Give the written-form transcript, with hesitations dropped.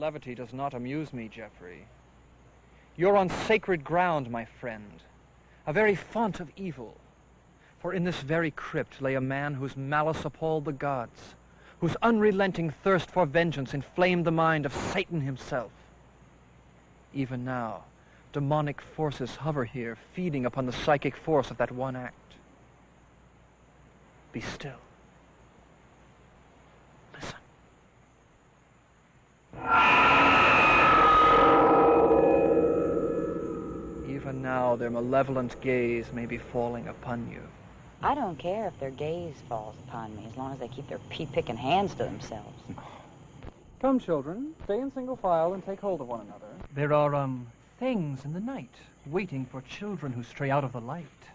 levity does not amuse me, Geoffrey. You're on sacred ground, my friend, a very font of evil. For in this very crypt lay a man whose malice appalled the gods, whose unrelenting thirst for vengeance inflamed the mind of Satan himself. Even now, demonic forces hover here, feeding upon the psychic force of that one act. Be still. Listen. Even now, their malevolent gaze may be falling upon you. I don't care if their gaze falls upon me, as long as they keep their pea-picking hands to themselves. Come, children, stay in single file and take hold of one another. There are, things in the night, waiting for children who stray out of the light.